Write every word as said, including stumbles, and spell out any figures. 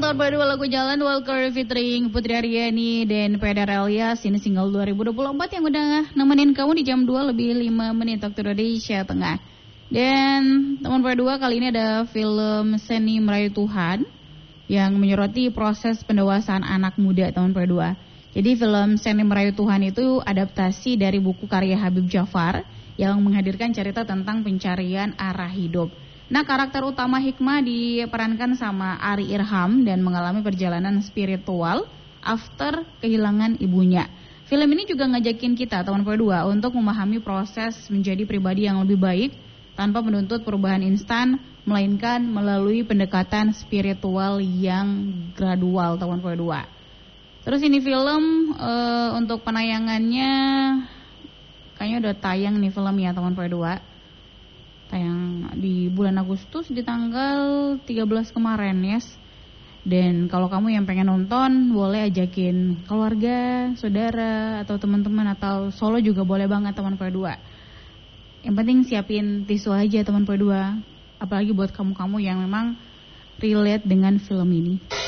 tahun dua lagu Jalan Walker featuring Putri Aryani dan Pedar Elias. Ini single dua ribu dua puluh empat yang udah nemenin kamu di jam dua lebih lima menit waktu Indonesia Tengah. Dan teman berdua kali ini ada film Seni Merayu Tuhan yang menyoroti proses pendewasaan anak muda teman berdua. Jadi film Seni Merayu Tuhan itu adaptasi dari buku karya Habib Jafar yang menghadirkan cerita tentang pencarian arah hidup. Nah, karakter utama Hikmah diperankan sama Ari Irham dan mengalami perjalanan spiritual after kehilangan ibunya. Film ini juga ngajakin kita, teman berdua, untuk memahami proses menjadi pribadi yang lebih baik tanpa menuntut perubahan instan, melainkan melalui pendekatan spiritual yang gradual, teman berdua. Terus ini film e, untuk penayangannya kayaknya udah tayang nih film ya, teman berdua. Tayang di bulan Agustus di tanggal tiga belas kemarin, yes. Dan kalau kamu yang pengen nonton, boleh ajakin keluarga, saudara, atau teman-teman, atau solo juga boleh banget teman berdua. Yang penting siapin tisu aja teman berdua. Apalagi buat kamu-kamu yang memang relate dengan film ini.